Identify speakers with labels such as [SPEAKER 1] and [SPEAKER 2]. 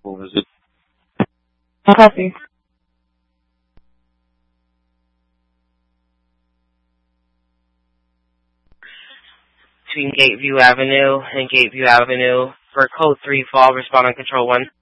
[SPEAKER 1] What was it?
[SPEAKER 2] Copy.
[SPEAKER 3] Between Gateview Avenue and Gateview Avenue for code 3 fall, respond on control 1.